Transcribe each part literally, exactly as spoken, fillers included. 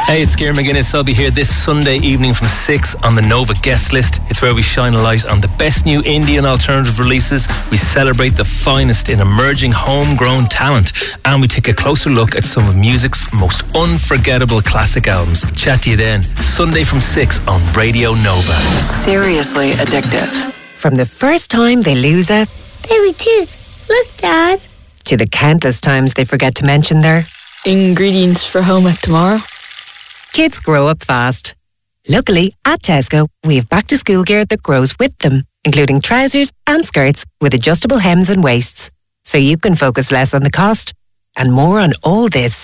Hey, it's Ciaran McGuinness. I'll be here this Sunday evening from six on the Nova guest list. It's where we shine a light on the best new indie and alternative releases. We celebrate the finest in emerging homegrown talent. And we take a closer look at some of music's most unforgettable classic albums. Chat to you then. Sunday from six on Radio Nova. Seriously addictive. From the first time they lose a baby tooth. Look, Dad. To the countless times they forget to mention their ingredients for home ec tomorrow. Kids grow up fast. Luckily, at Tesco, we have back to school gear that grows with them, including trousers and skirts with adjustable hems and waists. So you can focus less on the cost and more on all this.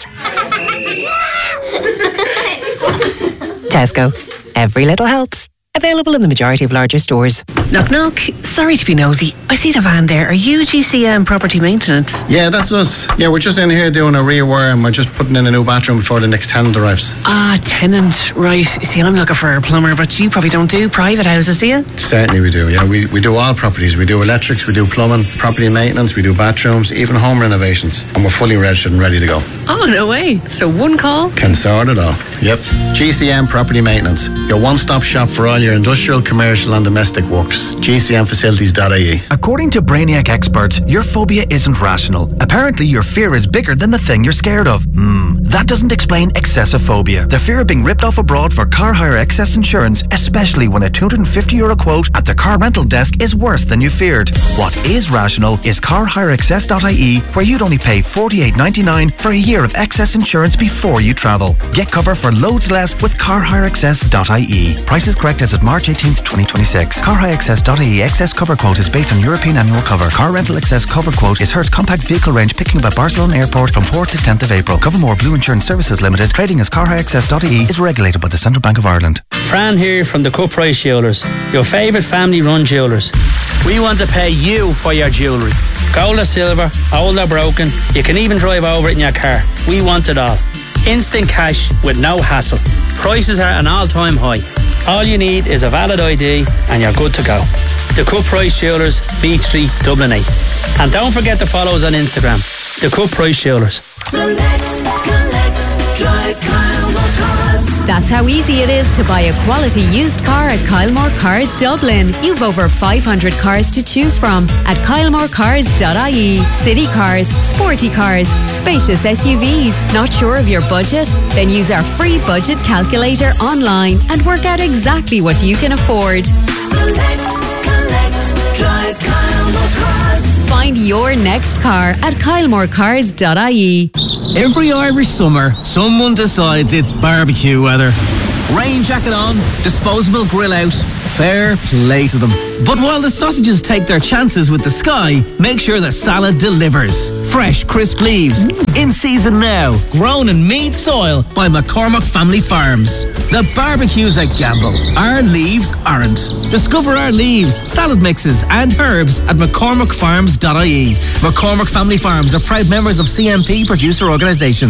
Tesco. Every little helps. Available in the majority of larger stores. Knock knock. Sorry to be nosy. I see the van there. Are you G C M Property Maintenance? Yeah, that's us. Yeah, we're just in here doing a rewire and we're just putting in a new bathroom before the next tenant arrives. Ah, tenant. Right. See, I'm looking for a plumber, but you probably don't do private houses, do you? Certainly we do, yeah. We, we do all properties. We do electrics, we do plumbing, property maintenance, we do bathrooms, even home renovations. And we're fully registered and ready to go. Oh, no way. So one call? Can sort it all. Yep. G C M Property Maintenance. Your one-stop shop for all your industrial, commercial and domestic works. G C M facilities dot I E. According to Brainiac experts, your phobia isn't rational. Apparently your fear is bigger than the thing you're scared of. Hmm, that doesn't explain excessive phobia. The fear of being ripped off abroad for car hire excess insurance, especially when a two hundred fifty euro quote at the car rental desk is worse than you feared. What is rational is car hire excess dot I E, where you'd only pay forty-eight ninety-nine for a year of excess insurance before you travel. Get cover for loads less with car hire excess dot I E. Prices correct as of March eighteenth, twenty twenty-six. car hire excess dot I E excess cover quote is based on European annual cover. Car rental excess cover quote is Hertz compact vehicle range picking up at Barcelona Airport from fourth to tenth of April. Covermore Blue Insurance Services Limited, trading as car hire excess dot I E, is regulated by the Central Bank of Ireland. Fran here from the Cut Price Jewellers, your favourite family-run jewellers. We want to pay you for your jewellery. Gold or silver, old or broken, you can even drive over it in your car. We want it all. Instant cash with no hassle. Prices are at an all-time high. All you need is a valid I D and you're good to go. The Cut Price Jewellers, Beach Street, Dublin eight. And don't forget to follow us on Instagram. The Cut Price Jewellers. Select, collect, drive Kylemore Cars. That's how easy it is to buy a quality used car at Kylemore Cars Dublin. You've over five hundred cars to choose from at kylemore cars dot I E. City cars, sporty cars, spacious S U Vs. Not sure of your budget? Then use our free budget calculator online and work out exactly what you can afford. Select, collect, drive Kylemore Cars. Find your next car at kylemore cars dot I E. Every Irish summer, someone decides it's barbecue weather. Rain jacket on, disposable grill out, fair play to them. But while the sausages take their chances with the sky, make sure the salad delivers. Fresh, crisp leaves, in season now, grown in Meath soil by McCormick Family Farms. The barbecue's a gamble. Our leaves aren't. Discover our leaves, salad mixes and herbs at mccormick farms dot I E. McCormick Family Farms are proud members of C M P Producer Organisation.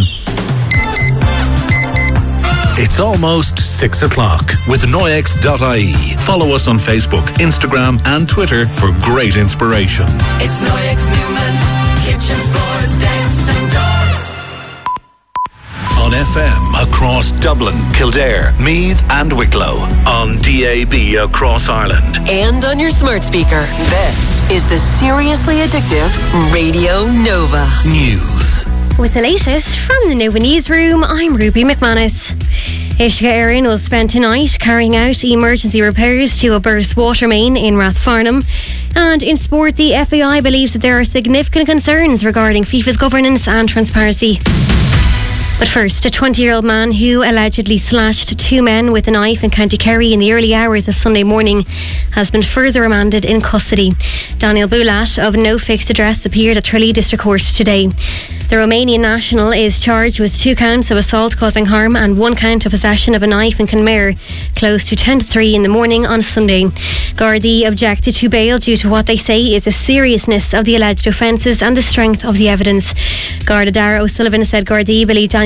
It's almost six o'clock with Noyex dot I E. Follow us on Facebook, Instagram and Twitter for great inspiration. It's Noyex Newman's kitchens, floors, decks and doors. On F M across Dublin, Kildare, Meath and Wicklow. On D A B across Ireland. And on your smart speaker. This is the Seriously Addictive Radio Nova. News. With the latest from the Nova Newsroom, I'm Ruby McManus. Ishka Erin will spend tonight carrying out emergency repairs to a burst water main in Rathfarnham. And in sport, the F A I believes that there are significant concerns regarding FIFA's governance and transparency. But first, a twenty-year-old man who allegedly slashed two men with a knife in County Kerry in the early hours of Sunday morning has been further remanded in custody. Daniel Boulat of No Fixed Address appeared at Tralee District Court today. The Romanian national is charged with two counts of assault causing harm and one count of possession of a knife in Kenmare, close to ten to three in the morning on Sunday. Gardaí objected to bail due to what they say is the seriousness of the alleged offences and the strength of the evidence. Garda Dara O'Sullivan said Gardaí believe Daniel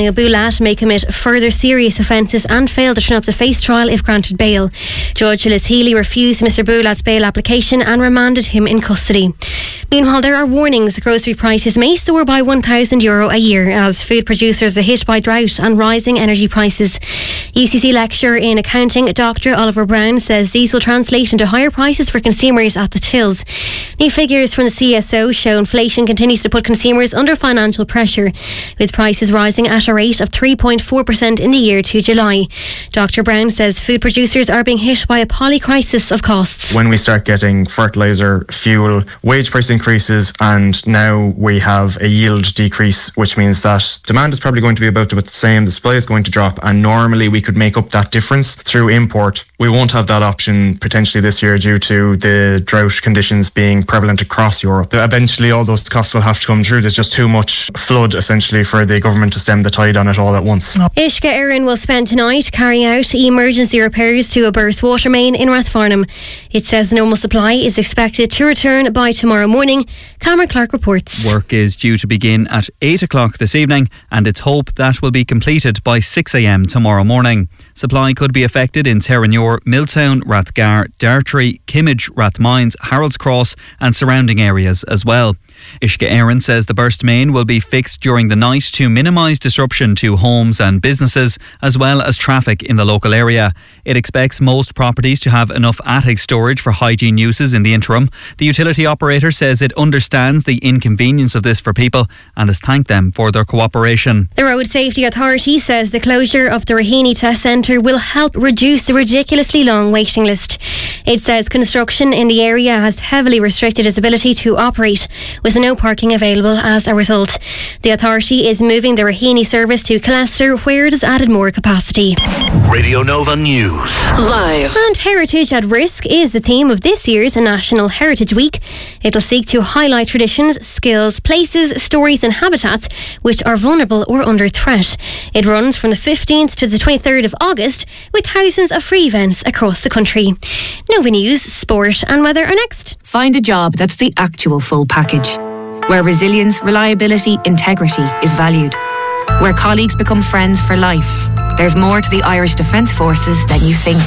Daniel Boulat may commit further serious offences and fail to turn up to face trial if granted bail. Judge Liz Healy refused Mr Boulat's bail application and remanded him in custody. Meanwhile, there are warnings grocery prices may soar by one thousand euro a year as food producers are hit by drought and rising energy prices. U C C lecturer in accounting Doctor Oliver Brown says these will translate into higher prices for consumers at the tills. New figures from the C S O show inflation continues to put consumers under financial pressure, with prices rising at a rate of three point four percent in the year to July. Doctor Brown says food producers are being hit by a polycrisis of costs. When we start getting fertiliser, fuel, wage price increases, and now we have a yield decrease, which means that demand is probably going to be about the same, the supply is going to drop, and normally we could make up that difference through import. We won't have that option potentially this year due to the drought conditions being prevalent across Europe. Eventually all those costs will have to come through. There's just too much flood essentially for the government to stem the tide on it all at once. Ishka Erin will spend tonight carrying out emergency repairs to a burst water main in Rathfarnham. It says normal supply is expected to return by tomorrow morning. Cameron Clark reports. Work is due to begin at eight o'clock this evening, and it's hoped that will be completed by six a m tomorrow morning. Supply could be affected in Terranure, Milltown, Rathgar, Dartry, Kimmage, Rathmines, Harold's Cross and surrounding areas as well. Ishka Erin says the burst main will be fixed during the night to minimise disruption to homes and businesses as well as traffic in the local area. It expects most properties to have enough attic storage for hygiene uses in the interim. The utility operator says it understands the inconvenience of this for people and has thanked them for their cooperation. The Road Safety Authority says the closure of the Raheny Test Centre will help reduce the ridiculously long waiting list. It says construction in the area has heavily restricted its ability to operate, with no parking available as a result. The authority is moving the Raheny service to Cleaster, where it has added more capacity. Radio Nova News. Live. And Heritage at Risk is the theme of this year's National Heritage Week. It will seek to highlight traditions, skills, places, stories and habitats which are vulnerable or under threat. It runs from the fifteenth to the twenty-third of August, with thousands of free events across the country. Nova News, sport and weather are next. Find a job that's the actual full package, where resilience, reliability, integrity is valued, where colleagues become friends for life. There's more to the Irish Defence Forces than you think.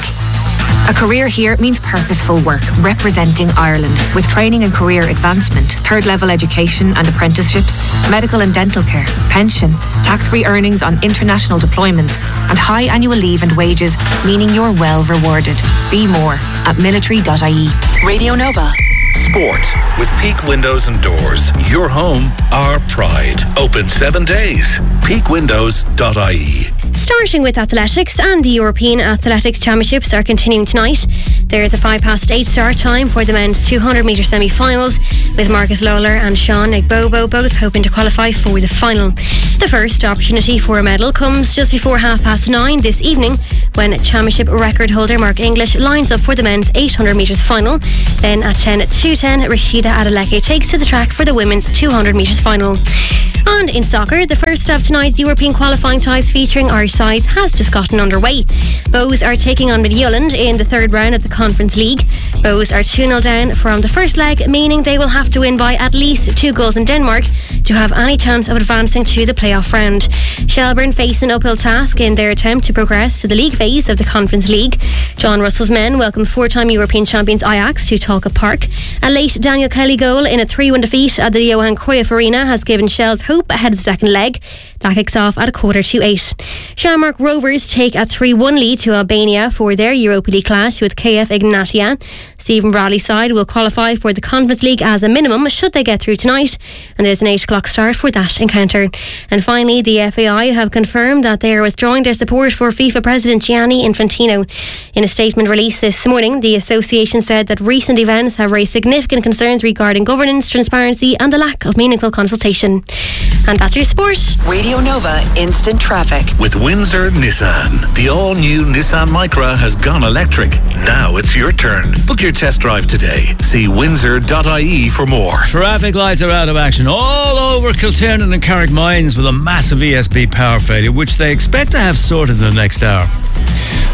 A career here means purposeful work, representing Ireland, with training and career advancement, third level education and apprenticeships, medical and dental care, pension, tax-free earnings on international deployments, and high annual leave and wages, meaning you're well rewarded. Be more at military dot I E. Radio Nova. Sport with Peak Windows and Doors. Your home, our pride. Open seven days. peak windows dot I E. Starting with athletics, and the European Athletics Championships are continuing tonight. There is a five past eight start time for the men's two hundred metre semi-finals, with Marcus Lawler and Sean Igbobo both hoping to qualify for the final. The first opportunity for a medal comes just before half past nine this evening, when championship record holder Mark English lines up for the men's eight hundred metres final. Then at ten to ten, Rashida Adeleke takes to the track for the women's two hundred metres final. And in soccer, the first of tonight's European qualifying ties featuring Irish sides has just gotten underway. Bows are taking on Midtjylland in the third round of the Conference League. Bows are two nil down from the first leg, meaning they will have to win by at least two goals in Denmark to have any chance of advancing to the playoff round. Shelbourne face an uphill task in their attempt to progress to the league phase of the Conference League. John Russell's men welcome four-time European champions Ajax to Talca Park. A late Daniel Kelly goal in a three one defeat at the Johan Cruyff Arena has given Shells hope ahead of the second leg. That kicks off at a quarter to eight. Shamrock Rovers take a three one lead to Albania for their Europa League clash with K F Ignatia. Stephen Bradley's side will qualify for the Conference League as a minimum should they get through tonight, and there's an eight o'clock start for that encounter. And finally, the F A I have confirmed that they are withdrawing their support for FIFA President Gianni Infantino. In a statement released this morning, the association said that recent events have raised significant concerns regarding governance, transparency and the lack of meaningful consultation. And that's your sport. Radio Nova Instant Traffic. With Windsor Nissan. The all-new Nissan Micra has gone electric. Now it's your turn. Book your test drive today. See windsor dot I E for more. Traffic lights are out of action all over Kilternan and Carrick Mines with a massive E S P power failure, which they expect to have sorted in the next hour.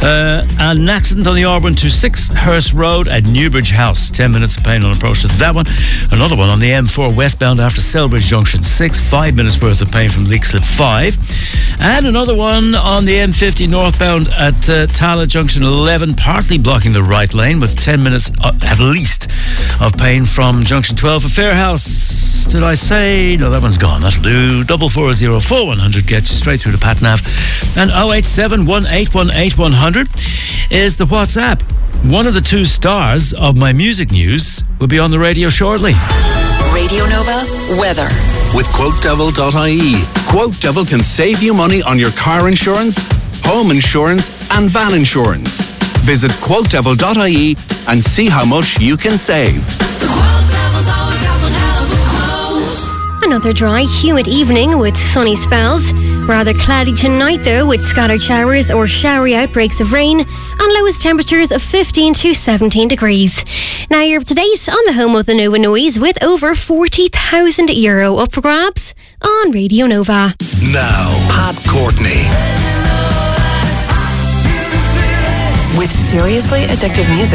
Uh, an accident on the Auburn to six Hurst Road at Newbridge House. ten minutes of pain on approach to that one. Another one on the M four westbound after Selbridge Junction six. five minutes worth of pain from Leixlip five. And another one on the M fifty northbound at uh, Tala Junction eleven, partly blocking the right lane with ten minutes uh, at least of pain from Junction twelve at Fairhouse. Did I say? No, that one's gone. That'll do. Double four zero four one hundred gets you straight through to PatNav. And oh eight seven one eight one eight one hundred is the WhatsApp. One of the two stars of my music news will be on the radio shortly. Radio Nova weather. With quote devil dot I E. QuoteDevil can save you money on your car insurance, home insurance and van insurance. Visit quote devil dot I E and see how much you can save. Another dry, humid evening with sunny spells. Rather cloudy tonight though, with scattered showers or showery outbreaks of rain, and lowest temperatures of fifteen to seventeen degrees. Now you're up to date on the home of the Nova Noise with over forty thousand euro up for grabs on Radio Nova. Now, Pat Courtney. With seriously addictive music.